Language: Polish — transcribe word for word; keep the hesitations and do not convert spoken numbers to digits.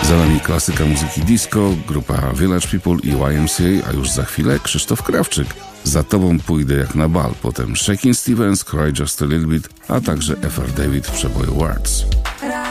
Za nami klasyka muzyki disco, grupa Village People i Y M C A, a już za chwilę Krzysztof Krawczyk. Za tobą pójdę jak na bal, potem Shakin' Stevens, Cry Just a Little Bit, a także F R David w przeboju Words.